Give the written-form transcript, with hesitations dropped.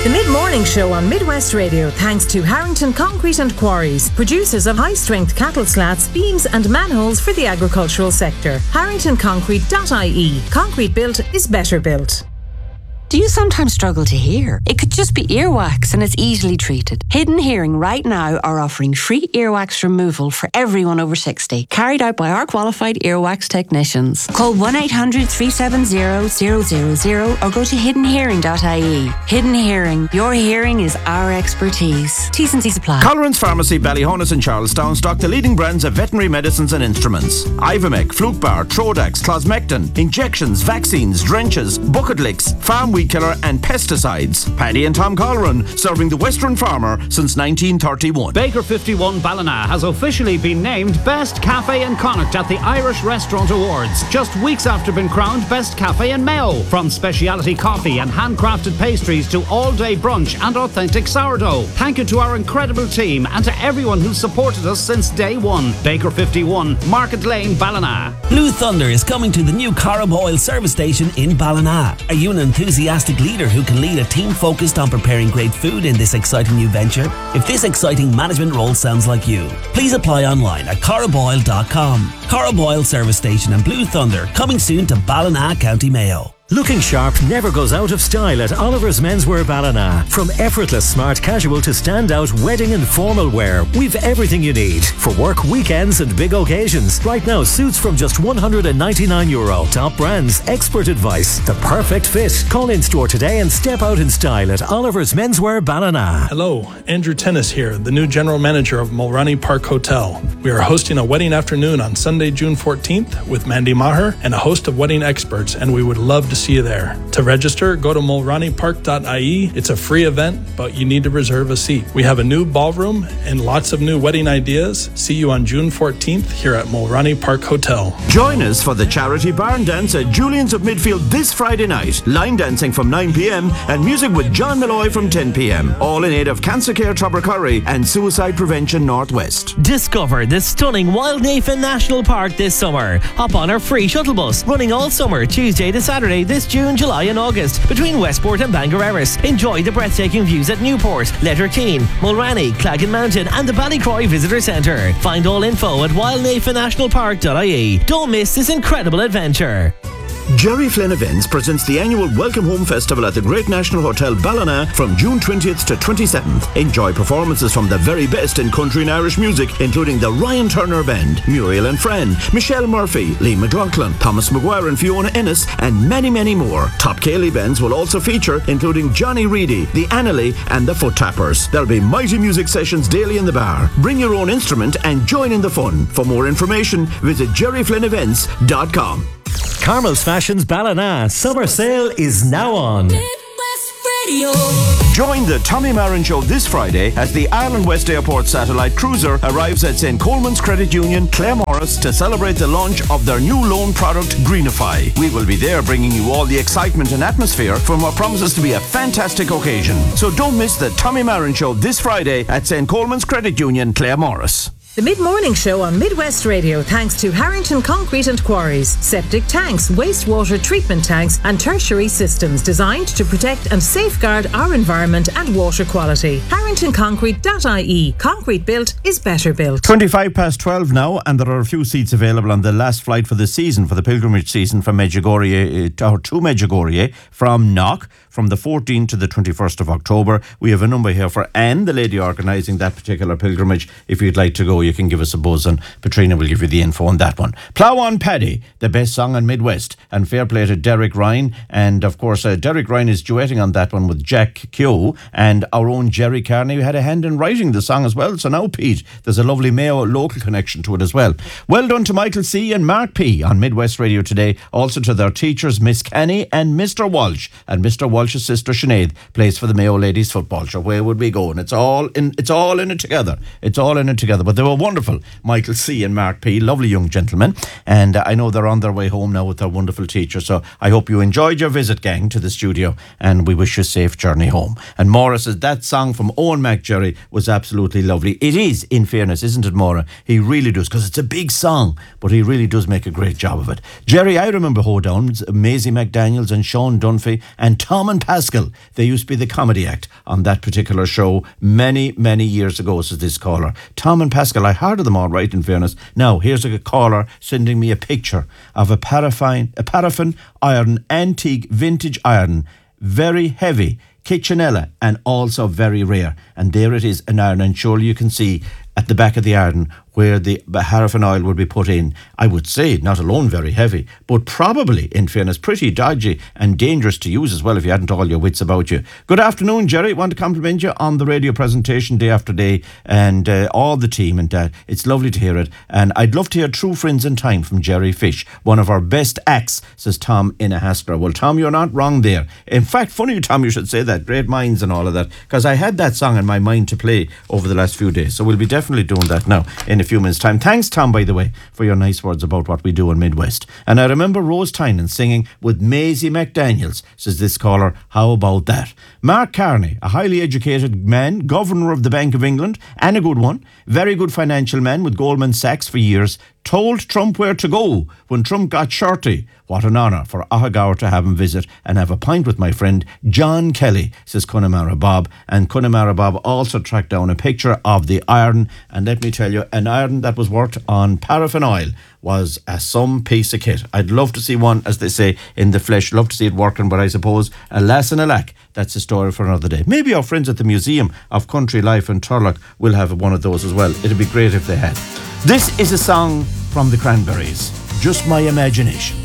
The Mid-Morning Show on Midwest Radio, thanks to Harrington Concrete and Quarries, producers of high-strength cattle slats, beams and manholes for the agricultural sector. HarringtonConcrete.ie. Concrete built is better built. Do you sometimes struggle to hear? It could just be earwax and it's easily treated. Hidden Hearing right now are offering free earwax removal for everyone over 60, carried out by our qualified earwax technicians. Call 1-800-370-000 or go to hiddenhearing.ie. Hidden Hearing, your hearing is our expertise. T's and C's apply. Colleran's Pharmacy, Ballyhonus and Charlestown stock the leading brands of veterinary medicines and instruments. Ivomec, Flukebar, Trodax, Closmectin, injections, vaccines, drenches, bucket licks, farm weed killer and pesticides. Paddy and Tom Colleran, serving the Western farmer since 1931. Baker 51 Ballina has officially been named Best Cafe in Connacht at the Irish Restaurant Awards, just weeks after being crowned Best Cafe in Mayo. From speciality coffee and handcrafted pastries to all-day brunch and authentic sourdough. Thank you to our incredible team and to everyone who's supported us since day one. Baker 51, Market Lane, Ballina. Blue Thunder is coming to the new Corrib Oil service station in Ballina. Are you an enthusiastic leader who can lead a team focused on preparing great food in this exciting new venture? If this exciting management role sounds like you, please apply online at corriboil.com. Corrib Oil service station and Blue Thunder coming soon to Ballina, County Mayo. Looking sharp never goes out of style at Oliver's Menswear Ballina. From effortless smart casual to standout wedding and formal wear, we've everything you need for work, weekends and big occasions. Right now, suits from just €199. Top brands, expert advice, the perfect fit. Call in store today and step out in style at Oliver's Menswear Ballina. Hello, Andrew Tennis here, the new general manager of Mulroney Park Hotel. We are hosting a wedding afternoon on Sunday, June 14th with Mandy Maher and a host of wedding experts, and we would love to see you there. To register, go to mulroneypark.ie. It's a free event, but you need to reserve a seat. We have a new ballroom and lots of new wedding ideas. See you on June 14th here at Mulroney Park Hotel. Join us for the charity barn dance at Julian's of Midfield this Friday night. Line dancing from 9 p.m. and music with John Malloy from 10 p.m. All in aid of Cancer Care Tubbercurry and Suicide Prevention Northwest. Discover the stunning Wildnafen National Park this summer. Hop on our free shuttle bus running all summer, Tuesday to Saturday this June, July and August between Westport and Bangor-Erris. Enjoy the breathtaking views at Newport, Letterkeene, Mulranny, Claggan Mountain and the Ballycroy Visitor Centre. Find all info at wildnafennationalpark.ie. Don't miss this incredible adventure. Jerry Flynn Events presents the annual Welcome Home Festival at the Great National Hotel Ballina from June 20th to 27th. Enjoy performances from the very best in country and Irish music, including the Ryan Turner Band, Muriel and Fran, Michelle Murphy, Lee McLaughlin, Thomas Maguire and Fiona Ennis, and many, many more. Top Cayley bands will also feature, including Johnny Reedy, the Annalee and the Foot Tappers. There'll be mighty music sessions daily in the bar. Bring your own instrument and join in the fun. For more information, visit jerryflynnevents.com. Carmel's Fashions Ballina. Summer sale is now on. Join the Tommy Marin Show this Friday as the Ireland West Airport satellite cruiser arrives at St. Coleman's Credit Union, Claremorris, to celebrate the launch of their new loan product, Greenify. We will be there bringing you all the excitement and atmosphere from what promises to be a fantastic occasion. So don't miss the Tommy Marin Show this Friday at St. Coleman's Credit Union, Claremorris. The Mid-Morning Show on Midwest Radio, thanks to Harrington Concrete and Quarries. Septic tanks, wastewater treatment tanks and tertiary systems designed to protect and safeguard our environment and water quality. HarringtonConcrete.ie. Concrete built is better built. 12 now, and there are a few seats available on the last flight for the season, for the pilgrimage season from Medjugorje to Medjugorje from Knock from the 14th to the 21st of October. We have a number here for Anne, the lady organising that particular pilgrimage. If you'd like to go, you can give us a buzz and Patrina will give you the info on that one. Plough on Paddy, the best song on Midwest, and fair play to Derek Ryan. And of course, Derek Ryan is duetting on that one with Jack Keogh, and our own Jerry Carney had a hand in writing the song as well. So now, Pete, there's a lovely Mayo local connection to it as well. Well done to Michael C. and Mark P. on Midwest Radio today. Also to their teachers, Miss Kenny and Mr. Walsh. And Mr. Walsh's sister Sinead plays for the Mayo Ladies Football. So where would we go? And it's all in it together. It's all in it together. But they were wonderful. Michael C. and Mark P. Lovely young gentlemen. And I know they're on their way home now with their wonderful teacher. So I hope you enjoyed your visit, gang, to the studio. And we wish you a safe journey home. And Maura says that song from Owen McJerry was absolutely lovely. It is, in fairness, isn't it, Maura? He really does, because it's a big song, but he really does make a great job of it. Jerry, I remember Hoedowns, Maisie McDaniels and Sean Dunphy and Tom and Pascal. They used to be the comedy act on that particular show many, many years ago, says this caller. Tom and Pascal, I heard of them all right, in fairness. Now, here's a caller sending me a picture of a paraffin iron, antique vintage iron, very heavy, Kitchenella, and also very rare. And there it is, an iron, and surely you can see at the back of the iron where the paraffin oil would be put in. I would say not alone very heavy, but probably, in fairness, pretty dodgy and dangerous to use as well if you hadn't all your wits about you. Good afternoon, Jerry. Want to compliment you on the radio presentation day after day, and all the team, and it's lovely to hear it. And I'd love to hear True Friends in Time from Jerry Fish, one of our best acts, says Tom in a Hasler. Well, Tom, you're not wrong there. In fact, funny, Tom, you should say that. Great minds and all of that, because I had that song in my mind to play over the last few days. So we'll be definitely doing that now in a few minutes' time. Thanks, Tom, by the way, for your nice words about what we do in Midwest. And I remember Rose Tynan singing with Maisie McDaniels, says this caller. How about that? Mark Carney, a highly educated man, governor of the Bank of England, and a good one, very good financial man with Goldman Sachs for years, told Trump where to go when Trump got shorty. What an honour for Ahagaur to have him visit and have a pint with my friend John Kelly, says Connemara Bob. And Connemara Bob also tracked down a picture of the iron. And let me tell you, an iron that was worked on paraffin oil was some piece of kit. I'd love to see one, as they say, in the flesh. Love to see it working, but I suppose, alas and alack, that's a story for another day. Maybe our friends at the Museum of Country Life in Turlock will have one of those as well. It'd be great if they had. This is a song from the Cranberries, Just My Imagination.